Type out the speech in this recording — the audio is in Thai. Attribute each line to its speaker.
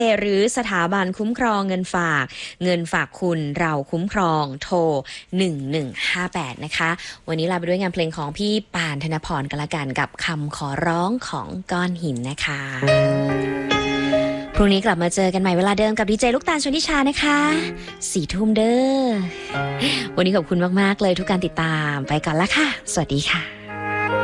Speaker 1: หรือสถาบันคุ้มครองเงินฝากคุณเราคุ้มครองโทร1158นะคะวันนี้ลาไปด้วยงานเพลงของพี่ป่านธนพรกันละกันกับคำขอร้องของก้อนหินนะคะพรุ่งนี้กลับมาเจอกันใหม่เวลาเดิมกับดีเจลูกตาลชนทิชานะคะ4 ทุ่มเด้อวันนี้ขอบคุณมากๆเลยทุกการติดตามไปก่อนละค่ะสวัสดีค่ะ